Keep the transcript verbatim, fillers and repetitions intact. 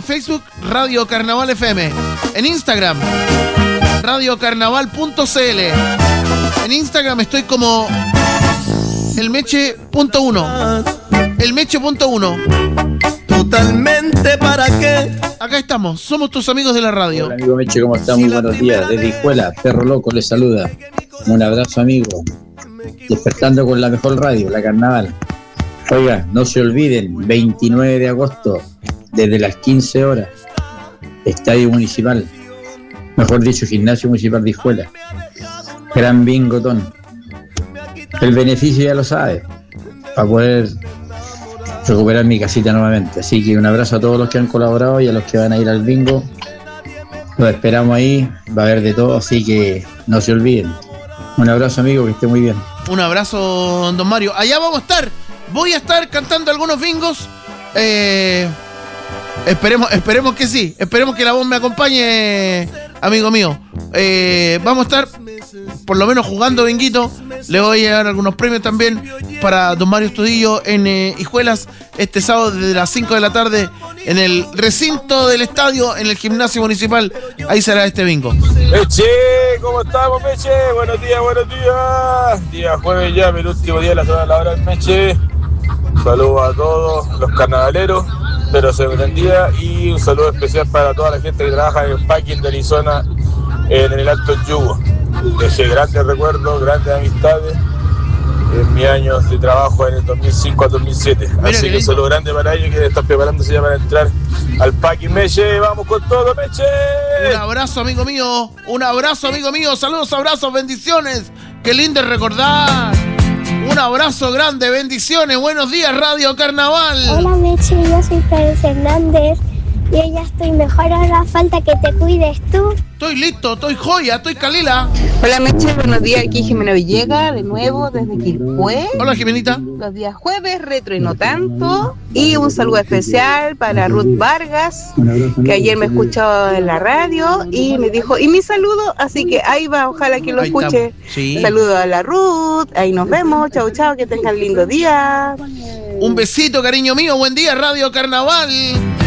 en Facebook, Radio Carnaval F M. En Instagram, radio carnaval punto c l. En Instagram estoy como elmeche punto uno. elmeche punto uno. Totalmente, ¿para qué? Acá estamos, somos tus amigos de la radio. Hola amigo Meche, ¿cómo estás? Muy buenos días. Desde Hijuela, Perro Loco les saluda. Un abrazo amigo. Despertando con la mejor radio, la Carnaval. Oiga, no se olviden, veintinueve de agosto, desde las quince horas, Estadio Municipal. Mejor dicho, Gimnasio Municipal de Hijuela. Gran bingotón. El beneficio ya lo sabe, para poder recuperar mi casita nuevamente. Así que un abrazo a todos los que han colaborado y a los que van a ir al bingo. Los esperamos ahí, va a haber de todo, así que no se olviden. Un abrazo amigo, que esté muy bien. Un abrazo, don Mario. Allá vamos a estar. Voy a estar cantando algunos bingos. Eh, esperemos, esperemos que sí. Esperemos que la voz me acompañe, amigo mío. Eh, vamos a estar por lo menos jugando binguito. Le voy a dar algunos premios también para don Mario Estudillo en eh, Hijuelas este sábado desde las cinco de la tarde en el recinto del estadio, en el gimnasio municipal. Ahí será este bingo. Meche, ¿cómo estamos, Meche? Buenos días, buenos días. Día jueves ya, el último día de la semana laboral, Meche. Saludos a todos los carnavaleros, pero se buen día, y un saludo especial para toda la gente que trabaja en el packing de Arizona en el Alto Yugo. Dejé grandes recuerdos, grandes amistades en mis años de trabajo en el dos mil cinco al dos mil siete. Mira, así que un saludo grande para ellos que están preparándose ya para entrar al packing. Meche, vamos con todo, Meche. Un abrazo, amigo mío. Un abrazo, amigo mío. Saludos, abrazos, bendiciones. Qué lindo es recordar. Un abrazo grande, bendiciones. Buenos días, Radio Carnaval. Hola, Meche, yo soy Pérez Hernández y yo ya estoy mejor. Ahora falta que te cuides tú. Estoy listo, estoy joya, estoy calila. Hola Meche, buenos días, aquí Jimena Villegas, de nuevo desde Quilpué. Hola Jimenita. Los días jueves, retro y no tanto. Y un saludo especial para Ruth Vargas, que ayer me escuchó en la radio y me dijo, y mi saludo, así que ahí va, ojalá que lo Ahí escuche. Sí. Saludo a la Ruth, ahí nos vemos, chao chao, que tengan lindo día. Un besito, cariño mío, buen día, Radio Carnaval.